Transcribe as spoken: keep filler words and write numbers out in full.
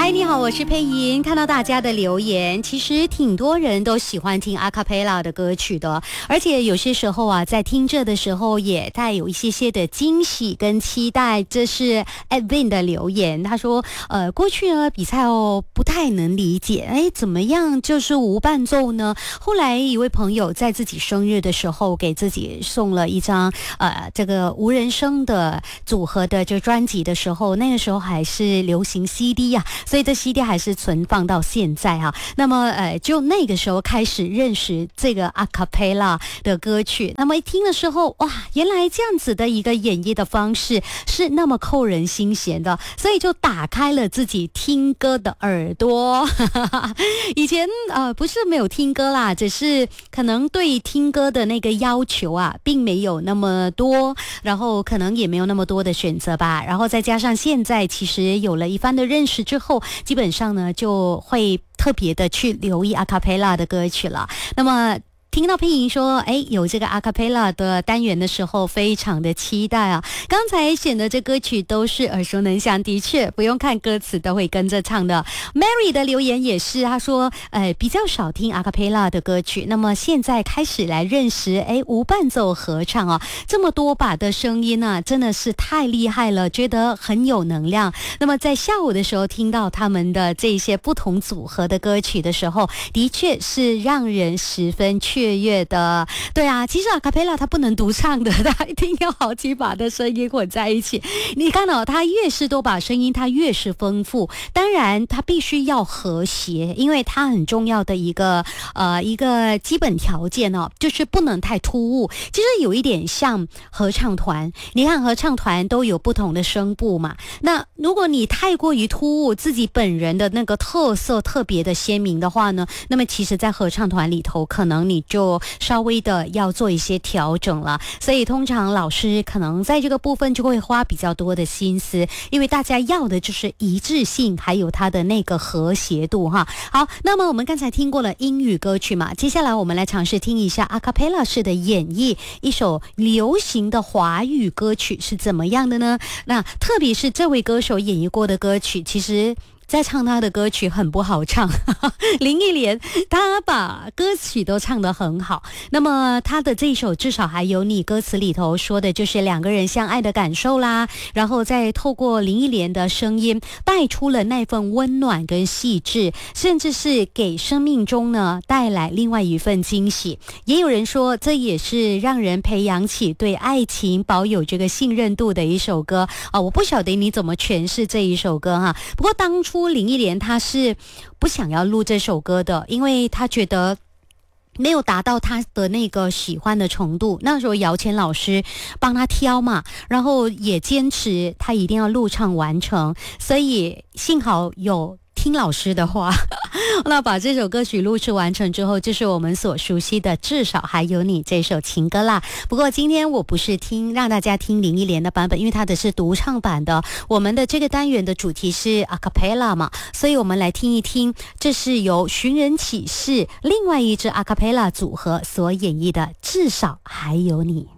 嗨，你好，我是佩莹。看到大家的留言，其实挺多人都喜欢听阿卡贝拉的歌曲的，而且有些时候啊，在听着的时候也带有一些些的惊喜跟期待。这是 Edwin 的留言，他说，呃，过去呢比赛哦不太能理解，哎，怎么样就是无伴奏呢？后来一位朋友在自己生日的时候给自己送了一张呃这个无人声的组合的这专辑的时候，那个时候还是流行 C D 啊。所以这 C D 还是存放到现在哈、啊。那么呃，就那个时候开始认识这个阿卡贝拉的歌曲。那么一听的时候，哇，原来这样子的一个演绎的方式是那么扣人心弦的，所以就打开了自己听歌的耳朵。以前呃不是没有听歌啦，只是可能对听歌的那个要求啊，并没有那么多，然后可能也没有那么多的选择吧。然后再加上现在其实有了一番的认识之后，基本上呢就会特别的去留意阿卡贝拉的歌曲了。那么听到佩莹说，哎，有这个阿卡贝拉的单元的时候，非常的期待啊！刚才选的这歌曲都是耳熟能详，的确不用看歌词都会跟着唱的。Mary 的留言也是，他说，呃，比较少听阿卡贝拉的歌曲，那么现在开始来认识，哎，无伴奏合唱啊，这么多把的声音啊，真的是太厉害了，觉得很有能量。那么在下午的时候听到他们的这些不同组合的歌曲的时候，的确是让人十分雀跃的。对啊，其实阿卡贝拉它不能独唱的，它一定要好几把的声音混在一起。你看到、哦、它越是多把声音，它越是丰富。当然它必须要和谐，因为它很重要的一个呃一个基本条件哦，就是不能太突兀。其实有一点像合唱团，你看合唱团都有不同的声部嘛，那如果你太过于突兀，自己本人的那个特色特别的鲜明的话呢，那么其实在合唱团里头可能你就就稍微的要做一些调整了，所以通常老师可能在这个部分就会花比较多的心思，因为大家要的就是一致性，还有它的那个和谐度哈。好，那么我们刚才听过了英语歌曲嘛，接下来我们来尝试听一下阿卡贝拉式的演绎一首流行的华语歌曲是怎么样的呢？那特别是这位歌手演绎过的歌曲，其实在唱他的歌曲很不好唱。林忆莲他把歌曲都唱得很好，那么他的这一首至少还有你，歌词里头说的就是两个人相爱的感受啦，然后再透过林忆莲的声音带出了那份温暖跟细致，甚至是给生命中呢带来另外一份惊喜。也有人说这也是让人培养起对爱情保有这个信任度的一首歌啊、哦！我不晓得你怎么诠释这一首歌哈，不过当初林忆莲她是不想要录这首歌的，因为她觉得没有达到他的那个喜欢的程度。那时候姚谦老师帮他挑嘛，然后也坚持他一定要录唱完成，所以幸好有听老师的话。那把这首歌曲录制完成之后，就是我们所熟悉的至少还有你这首情歌啦。不过今天我不是听让大家听林忆莲的版本，因为它的是独唱版的，我们的这个单元的主题是阿卡贝拉嘛，所以我们来听一听，这是由寻人启事另外一支阿卡贝拉组合所演绎的至少还有你。